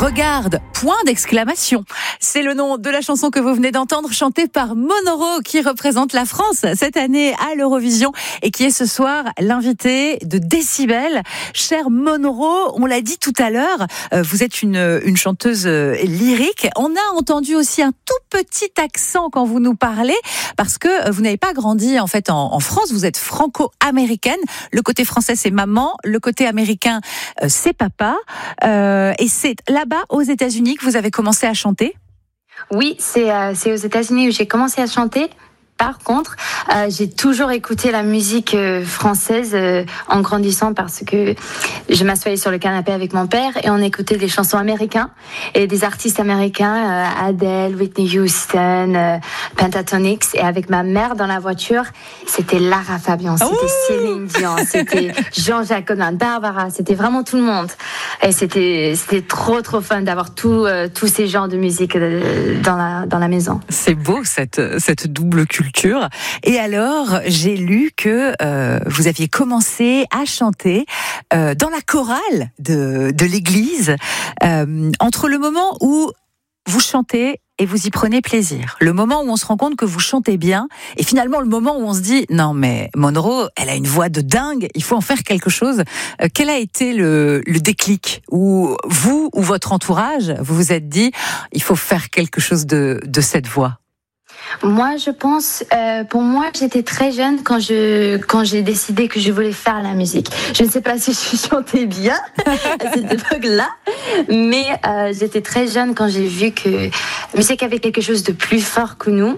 Regarde, point d'exclamation. C'est le nom de la chanson que vous venez d'entendre, chantée par Monoro, qui représente la France cette année à l'Eurovision et qui est ce soir l'invité de Décibel. Cher Monoro, on l'a dit tout à l'heure, vous êtes une chanteuse lyrique. On a entendu aussi un tout petit accent quand vous nous parlez, parce que vous n'avez pas grandi en fait en France, vous êtes franco-américaine. Le côté français c'est maman, le côté américain c'est papa. Et c'est là-bas aux États-Unis que vous avez commencé à chanter ? Oui, c'est aux États-Unis où j'ai commencé à chanter. Par contre, j'ai toujours écouté la musique française en grandissant, parce que je m'assoyais sur le canapé avec mon père et on écoutait des chansons américaines et des artistes américains, Adele, Whitney Houston, Pentatonix, et avec ma mère dans la voiture, c'était Lara Fabian, c'était Céline Dion, c'était Jean-Jacques Goldman, Barbara, c'était vraiment tout le monde. Et c'était trop fun d'avoir tous ces genres de musique dans la maison. C'est beau cette double culture. Et alors, j'ai lu que vous aviez commencé à chanter dans la chorale de l'église, entre le moment où vous chantez et vous y prenez plaisir, le moment où on se rend compte que vous chantez bien, et finalement le moment où on se dit non mais Monoro, elle a une voix de dingue, il faut en faire quelque chose. Quel a été le déclic où vous ou votre entourage vous vous êtes dit il faut faire quelque chose de cette voix? Moi, je pense, pour moi, j'étais très jeune quand j'ai décidé que je voulais faire la musique. Je ne sais pas si je chantais bien à cette époque-là, mais j'étais très jeune quand j'ai vu que la musique avait quelque chose de plus fort que nous,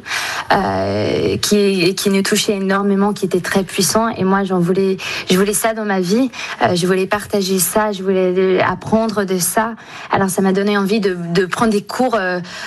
qui nous touchait énormément, qui était très puissant. Et moi, je voulais ça dans ma vie. Je voulais partager ça, je voulais apprendre de ça. Alors, ça m'a donné envie de prendre des cours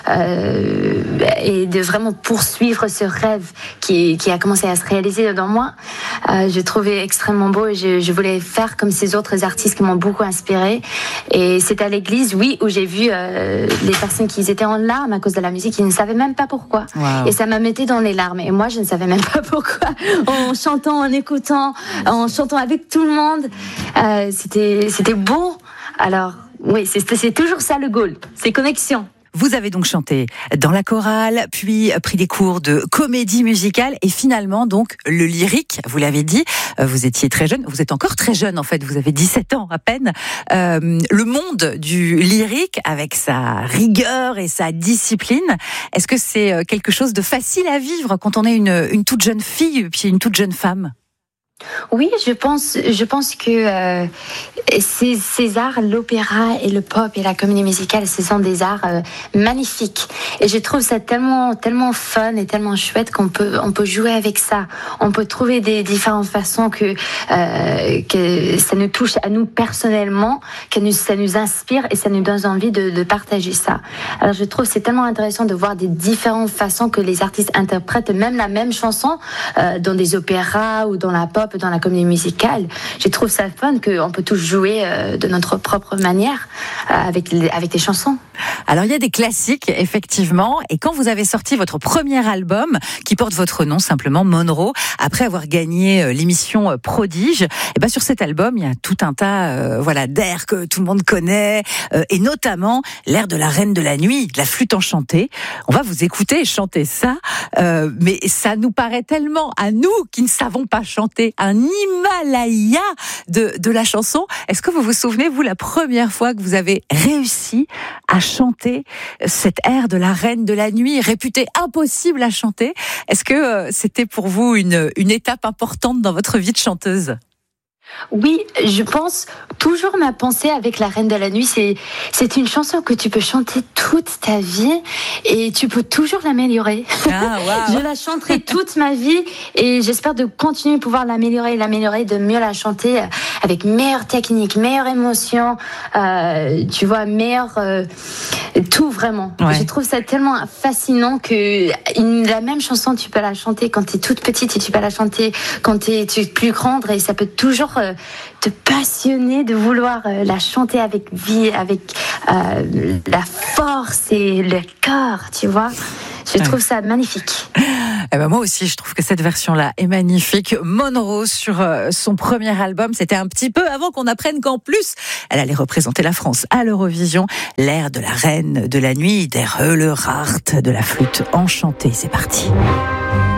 et de vraiment poursuivre ce rêve qui a commencé à se réaliser dans moi. Je trouvais extrêmement beau et je voulais faire comme ces autres artistes qui m'ont beaucoup inspirée. Et c'est à l'église, oui, où j'ai vu les personnes qui étaient en larmes à cause de la musique, ils ne savaient même pas pourquoi. Wow. Et ça m'a metté dans les larmes. Et moi, je ne savais même pas pourquoi. En chantant, en écoutant, en chantant avec tout le monde, c'était beau. Alors, oui, c'est toujours ça le goal, c'est connexion. Vous avez donc chanté dans la chorale, puis pris des cours de comédie musicale et finalement donc le lyrique, vous l'avez dit, vous étiez très jeune, vous êtes encore très jeune en fait, vous avez 17 ans à peine. Le monde du lyrique avec sa rigueur et sa discipline, est-ce que c'est quelque chose de facile à vivre quand on est une toute jeune fille puis une toute jeune femme ? Oui, je pense que ces arts, l'opéra et le pop et la comédie musicale, ce sont des arts magnifiques. Et je trouve ça tellement fun et tellement chouette qu'on peut jouer avec ça. On peut trouver des différentes façons que ça nous touche à nous personnellement, ça nous inspire et ça nous donne envie de partager ça. Alors je trouve que c'est tellement intéressant de voir des différentes façons que les artistes interprètent même la même chanson dans des opéras ou dans la pop, dans la comédie musicale. Je trouve ça fun qu'on peut tous jouer de notre propre manière avec des chansons. Alors il y a des classiques effectivement, et quand vous avez sorti votre premier album qui porte votre nom simplement, Monoro, après avoir gagné l'émission Prodige, et ben sur cet album il y a tout un tas d'airs que tout le monde connaît, et notamment l'air de la Reine de la Nuit, de la flûte enchantée. On va vous écouter chanter ça, mais ça nous paraît tellement à nous qui ne savons pas chanter, un Himalaya de la chanson. Est-ce que vous vous souvenez, vous, la première fois que vous avez réussi à chanter cet air de la Reine de la Nuit, réputé impossible à chanter? Est-ce que c'était pour vous une étape importante dans votre vie de chanteuse? Oui, je pense, toujours ma pensée avec la Reine de la Nuit, c'est une chanson que tu peux chanter toute ta vie et tu peux toujours l'améliorer. Ah, wow. Je la chanterai toute ma vie et j'espère de continuer à pouvoir l'améliorer, de mieux la chanter avec meilleure technique, meilleure émotion, tu vois, meilleure tout vraiment. Ouais. Je trouve ça tellement fascinant que la même chanson, tu peux la chanter quand tu es toute petite et tu peux la chanter quand tu es plus grande, et ça peut toujours te passionner de vouloir la chanter avec vie, avec la force et le cœur, tu vois. Je trouve ça magnifique. Eh ben moi aussi, je trouve que cette version-là est magnifique. Monroe sur son premier album, c'était un petit peu avant qu'on apprenne qu'en plus, elle allait représenter la France à l'Eurovision. L'air de la reine de la nuit, der Höhle Rart, de la flûte enchantée. C'est parti.